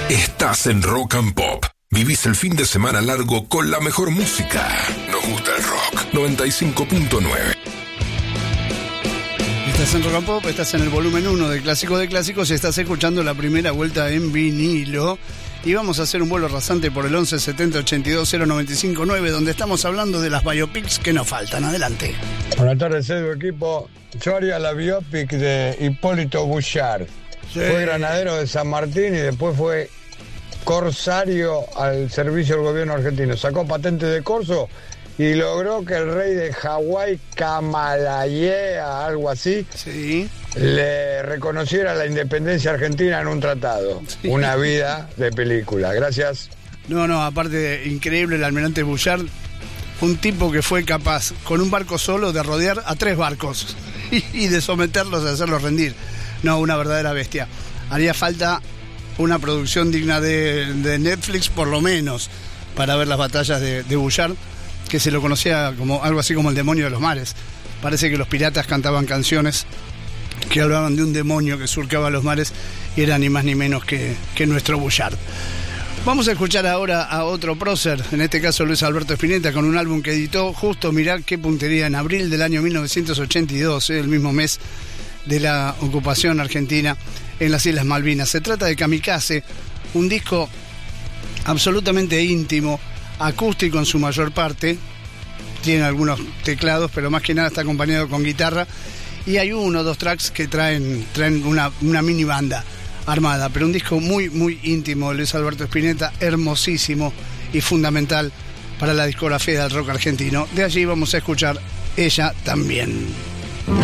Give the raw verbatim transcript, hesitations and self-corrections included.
Estás en Rock and Pop. Vivís el fin de semana largo con la mejor música. Nos gusta el rock. noventa y cinco punto nueve. Estás en Rock and Pop, estás en el volumen uno de Clásico de Clásicos y estás escuchando la primera vuelta en vinilo. Y vamos a hacer un vuelo rasante por el once setenta ochenta y dos cero noventa y cinco nueve, donde estamos hablando de las biopics que nos faltan. Adelante. Buenas tardes, Edu, equipo. Yo haría la biopic de Hipólito Bouchard. Sí. Fue granadero de San Martín y después fue corsario al servicio del gobierno argentino. Sacó patente de corso y logró que el rey de Hawái, Kamalaya, algo así, sí, le reconociera la independencia argentina en un tratado. Sí. Una vida de película. Gracias. No, no, aparte, increíble el almirante Bouchard. Un tipo que fue capaz, con un barco solo, de rodear a tres barcos y, y de someterlos, de hacerlos rendir. No, una verdadera bestia. Haría falta una producción digna de, de Netflix, por lo menos, para ver las batallas de, de Bouchard, que se lo conocía como algo así como el demonio de los mares. Parece que los piratas cantaban canciones que hablaban de un demonio que surcaba los mares y era ni más ni menos que, que nuestro Bouchard. Vamos a escuchar ahora a otro prócer, en este caso Luis Alberto Spinetta, con un álbum que editó justo, mirá qué puntería, en abril del año mil novecientos ochenta y dos, el mismo mes de la ocupación argentina en las Islas Malvinas. Se trata de Kamikaze, un disco absolutamente íntimo, acústico en su mayor parte, tiene algunos teclados, pero más que nada está acompañado con guitarra, y hay uno o dos tracks que traen, traen una, una mini banda armada, pero un disco muy, muy íntimo de Luis Alberto Spinetta, hermosísimo y fundamental para la discografía del rock argentino. De allí vamos a escuchar Ella También.